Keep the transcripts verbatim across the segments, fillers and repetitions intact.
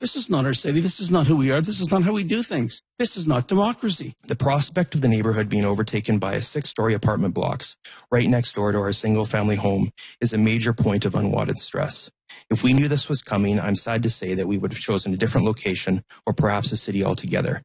This is not our city. This is not who we are. This is not how we do things. This is not democracy. The prospect of the neighborhood being overtaken by a six-story apartment blocks right next door to our single-family home is a major point of unwanted stress. If we knew this was coming, I'm sad to say that we would have chosen a different location or perhaps a city altogether.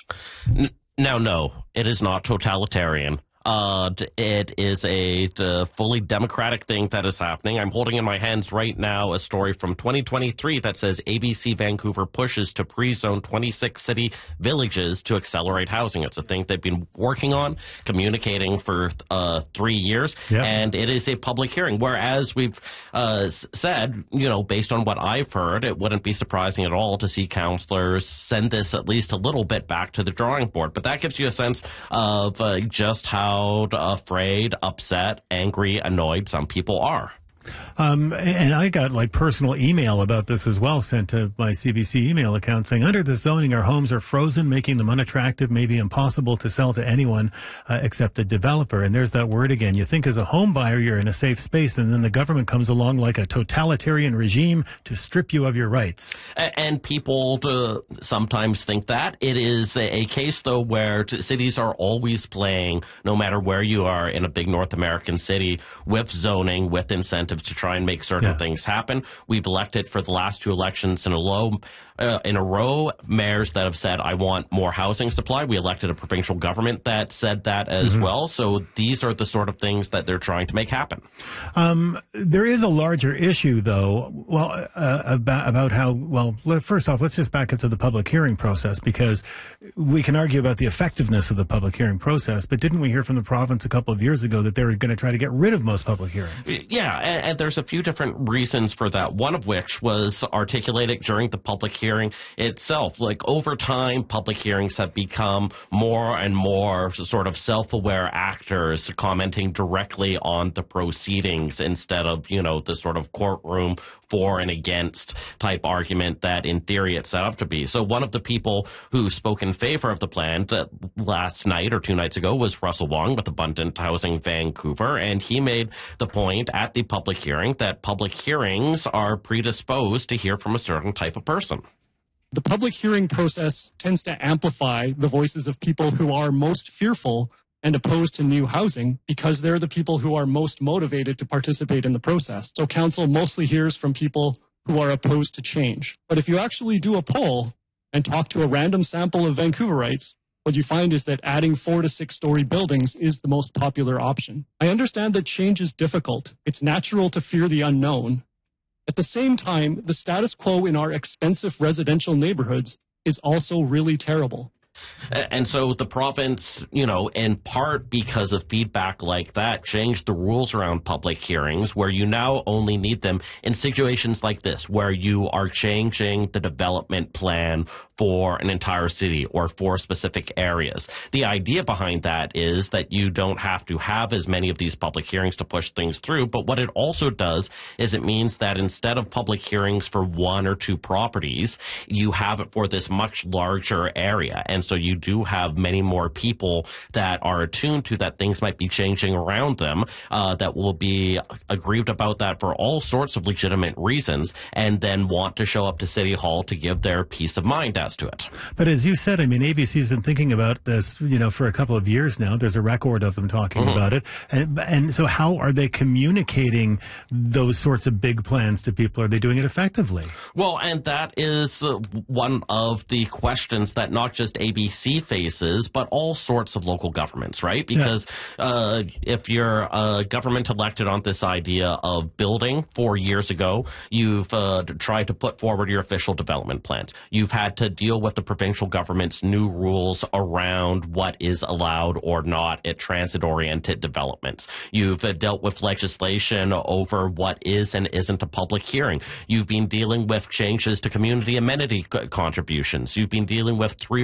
Now, no, it is not totalitarian. Uh, it is a uh, fully democratic thing that is happening. I'm holding in my hands right now a story from twenty twenty-three that says A B C Vancouver pushes to pre-zone twenty-six city villages to accelerate housing. It's a thing they've been working on, communicating for uh, three years, yep. And it is a public hearing. Whereas we've uh, said, you know, based on what I've heard, it wouldn't be surprising at all to see councillors send this at least a little bit back to the drawing board. But that gives you a sense of uh, just how afraid, upset, angry, annoyed some people are. Um, and I got like personal email about this as well sent to my C B C email account saying, under this zoning, our homes are frozen, making them unattractive, maybe impossible to sell to anyone uh, except a developer. And there's that word again. You think as a home buyer, you're in a safe space, and then the government comes along like a totalitarian regime to strip you of your rights. And people uh, sometimes think that. It is a case, though, where cities are always playing, no matter where you are in a big North American city, with zoning, with incentives to try and make certain yeah. things happen. We've elected for the last two elections in a row, uh, in a row, mayors that have said, I want more housing supply. We elected a provincial government that said that as mm-hmm. well. So these are the sort of things that they're trying to make happen. Um, there is a larger issue, though, well, uh, about, about how, well, first off, let's just back up to the public hearing process, because we can argue about the effectiveness of the public hearing process, but didn't we hear from the province a couple of years ago that they were going to try to get rid of most public hearings? Yeah, and, and there's a few different reasons for that, one of which was articulated during the public hearing itself. Like, over time, public hearings have become more and more sort of self-aware actors commenting directly on the proceedings instead of, you know, the sort of courtroom for and against type argument that in theory it's set up to be. So one of the people who spoke in favor of the plan last night or two nights ago was Russell Wong with Abundant Housing Vancouver, and he made the point at the public hearing that public hearings are predisposed to hear from a certain type of person. The public hearing process tends to amplify the voices of people who are most fearful and opposed to new housing because they're the people who are most motivated to participate in the process. So council mostly hears from people who are opposed to change. But if you actually do a poll and talk to a random sample of Vancouverites, what you find is that adding four to six story buildings is the most popular option. I understand that change is difficult. It's natural to fear the unknown. At the same time, the status quo in our expensive residential neighborhoods is also really terrible. And so the province, you know, in part because of feedback like that, changed the rules around public hearings, where you now only need them in situations like this, where you are changing the development plan for an entire city or for specific areas. The idea behind that is that you don't have to have as many of these public hearings to push things through. But what it also does is it means that instead of public hearings for one or two properties, you have it for this much larger area. And so you do have many more people that are attuned to that things might be changing around them, uh, that will be aggrieved about that for all sorts of legitimate reasons, and then want to show up to City Hall to give their peace of mind as to it. But as you said, I mean, A B C's been thinking about this, you know, for a couple of years now. There's a record of them talking mm-hmm. about it. And, and so how are they communicating those sorts of big plans to people? Are they doing it effectively? Well, and that is uh, one of the questions that not just A B C faces, but all sorts of local governments, right? Because yeah. uh, if you're a government elected on this idea of building four years ago, you've uh, tried to put forward your official development plans. You've had to deal with the provincial government's new rules around what is allowed or not at transit-oriented developments. You've uh, dealt with legislation over what is and isn't a public hearing. You've been dealing with changes to community amenity co- contributions. You've been dealing with three or four different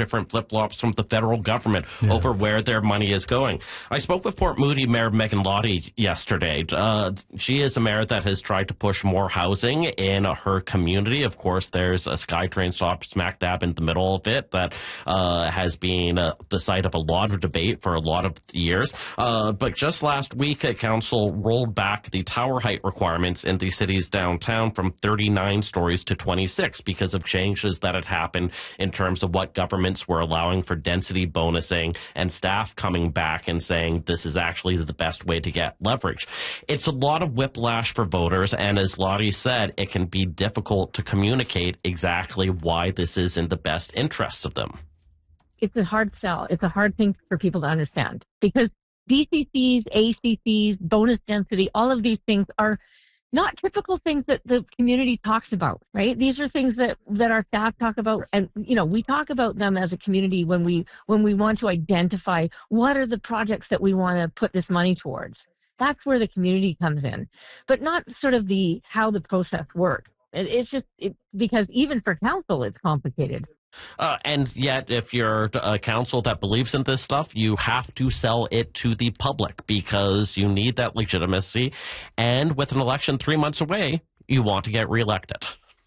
different flip-flops from the federal government yeah. over where their money is going. I spoke with Port Moody Mayor Megan Lottie yesterday. Uh, she is a mayor that has tried to push more housing in her community. Of course, there's a SkyTrain stop smack dab in the middle of it that uh, has been uh, the site of a lot of debate for a lot of years. Uh, but just last week, uh, council rolled back the tower height requirements in the city's downtown from thirty-nine stories to twenty-six because of changes that had happened in terms of what governments were allowing for density bonusing and staff coming back and saying this is actually the best way to get leverage. It's a lot of whiplash for voters, and as Lottie said, it can be difficult to communicate exactly why this is in the best interests of them. It's a hard sell. It's a hard thing for people to understand because D C Cs, A C Cs, bonus density, all of these things are not typical things that the community talks about, right? These are things that, that our staff talk about, and you know, we talk about them as a community when we when we want to identify what are the projects that we want to put this money towards. That's where the community comes in, but not sort of the how the process works. It, it's just it, because even for council, it's complicated. Uh, and yet, if you're a council that believes in this stuff, you have to sell it to the public because you need that legitimacy. And with an election three months away, you want to get reelected.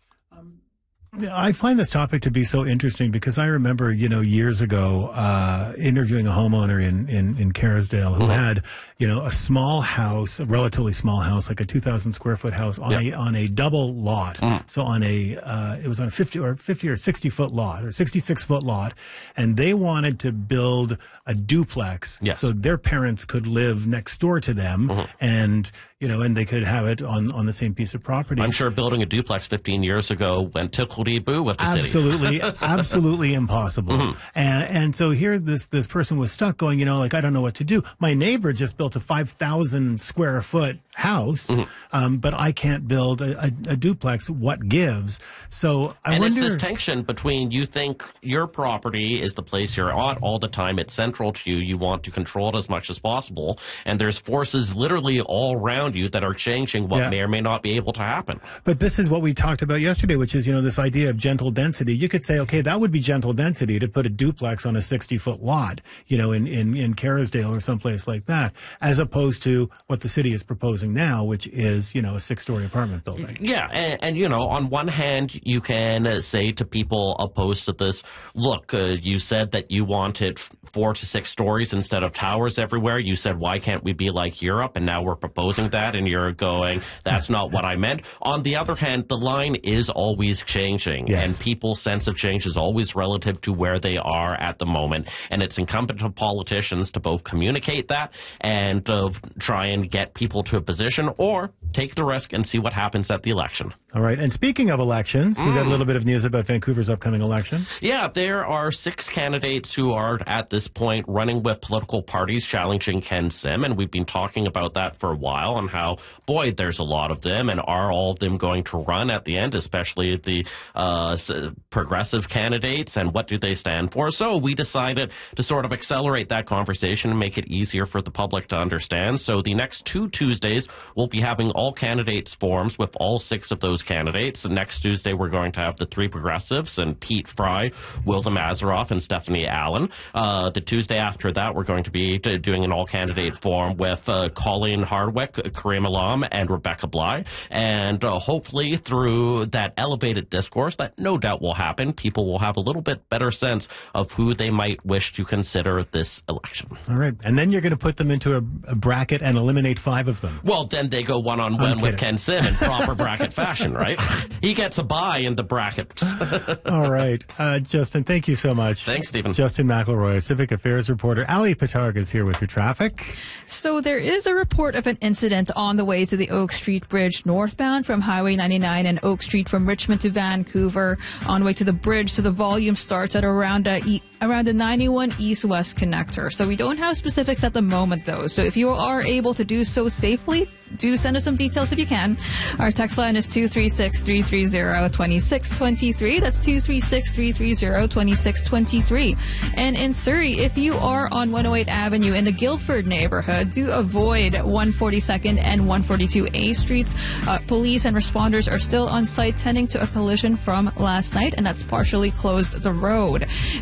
I find this topic to be so interesting because I remember, you know, years ago, uh, interviewing a homeowner in, in, in Kerrisdale who mm-hmm. had, you know, a small house, a relatively small house, like a two thousand square foot house on yep. a, on a double lot. Mm. So on a, uh, it was on a fifty or fifty or sixty foot lot or sixty-six foot lot. And they wanted to build a duplex yes. so their parents could live next door to them mm-hmm. and, you know, and they could have it on, on the same piece of property. I'm sure building a duplex fifteen years ago went tickledy-boo with the absolutely, city. Absolutely impossible. Mm-hmm. And and so here this this person was stuck going, you know, like, I don't know what to do. My neighbor just built a five thousand square foot house, mm-hmm. um, but I can't build a, a, a duplex. What gives? So I and wonder... it's this tension between you think your property is the place you're at all the time. It's central to you. You want to control it as much as possible. And there's forces literally all around you that are changing what yeah. may or may not be able to happen. But this is what we talked about yesterday, which is, you know, this idea of gentle density. You could say, okay, that would be gentle density to put a duplex on a sixty foot lot, you know, in, in, in Kerrisdale or someplace like that, as opposed to what the city is proposing now, which is, you know, a six story apartment building. Yeah. And, and, you know, on one hand, you can say to people opposed to this, look, uh, you said that you wanted four to six stories instead of towers everywhere. You said, why can't we be like Europe? And now we're proposing that. And you're going, that's not what I meant. On the other hand, the line is always changing. Yes. And people's sense of change is always relative to where they are at the moment. And it's incumbent on politicians to both communicate that and uh, try and get people to a position or take the risk and see what happens at the election. All right. And speaking of elections, we've got a little bit of news about Vancouver's upcoming election. Yeah, there are six candidates who are at this point running with political parties challenging Ken Sim. And we've been talking about that for a while and how, boy, there's a lot of them. And are all of them going to run at the end, especially the uh, progressive candidates? And what do they stand for? So we decided to sort of accelerate that conversation and make it easier for the public to understand. So the next two Tuesdays, we'll be having all candidates' forums with all six of those candidates. And next Tuesday, we're going to have the three progressives and Pete Fry, Wilda Mazeroff, and Stephanie Allen. Uh, the Tuesday after that, we're going to be doing an all-candidate forum with uh, Colleen Hardwick, Kareem Alam, and Rebecca Bly. And uh, hopefully through that elevated discourse that no doubt will happen, people will have a little bit better sense of who they might wish to consider this election. All right. And then you're going to put them into a, a bracket and eliminate five of them. Well, then they go one-on-one with Ken Sim in proper bracket fashion, right? He gets a bye in the brackets. All right. Uh, Justin, thank you so much. Thanks, Stephen. Justin McElroy, Civic Affairs reporter. Ali Patarg is here with your traffic. So there is a report of an incident on the way to the Oak Street Bridge northbound from Highway ninety-nine and Oak Street from Richmond to Vancouver on the way to the bridge. So the volume starts at around a e- around the ninety-one east-west connector. So we don't have specifics at the moment, though. So if you are able to do so safely, do send us some details if you can. Our text line is two three six, three three zero, two six two three. That's two three six, three three zero, two six two three. And in Surrey, if you are on one oh eight Avenue in the Guildford neighborhood, do avoid one forty-second and one forty-two A Streets. Uh, police and responders are still on site tending to a collision from last night, and that's partially closed the road. And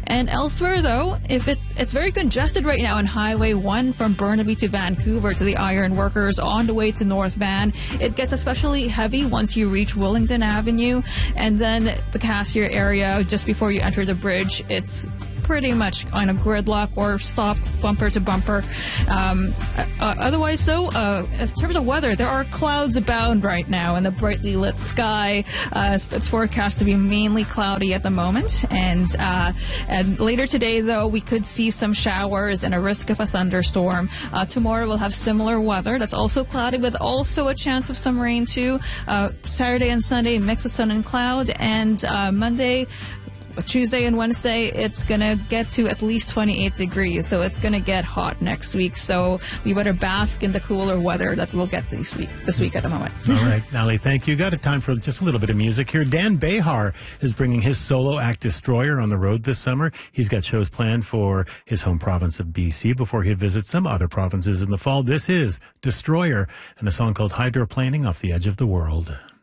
Elsewhere, though, if it, it's very congested right now on Highway one from Burnaby to Vancouver to the Iron Workers on the way to North Van. It gets especially heavy once you reach Willingdon Avenue, and then the Cassier area just before you enter the bridge. It's pretty much on a gridlock or stopped bumper to bumper. Um, uh, otherwise, though, uh, in terms of weather, there are clouds abound right now in the brightly lit sky. Uh, it's, it's forecast to be mainly cloudy at the moment, and uh, and later today, though, we could see some showers and a risk of a thunderstorm. Uh, tomorrow we'll have similar weather that's also cloudy with also a chance of some rain too. Uh, Saturday and Sunday, mix of sun and cloud, and uh, Monday, Tuesday and Wednesday, it's going to get to at least twenty-eight degrees, so it's going to get hot next week. So we better bask in the cooler weather that we'll get this week, this week at the moment. All right, Ali, thank you. Got a time for just a little bit of music here. Dan Behar is bringing his solo act Destroyer on the road this summer. He's got shows planned for his home province of B C before he visits some other provinces in the fall. This is Destroyer and a song called Hydroplaning off the Edge of the World.